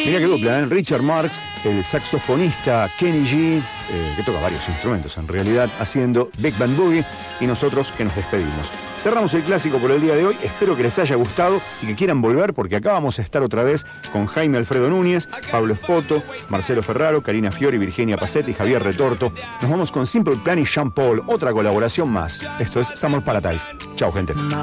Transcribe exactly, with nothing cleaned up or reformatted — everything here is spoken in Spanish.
Mirá qué dupla, ¿eh? Richard Marx, el saxofonista Kenny G, eh, que toca varios instrumentos en realidad, haciendo Big Band Boogie, y nosotros que nos despedimos. Cerramos el clásico por el día de hoy, espero que les haya gustado y que quieran volver, porque acá vamos a estar otra vez con Jaime Alfredo Núñez, Pablo Espoto, Marcelo Ferraro, Karina Fiori, Virginia Pacetti, Javier Retorto. Nos vamos con Simple Plan y Jean Paul, otra colaboración más. Esto es Summer Paradise. Chau, gente.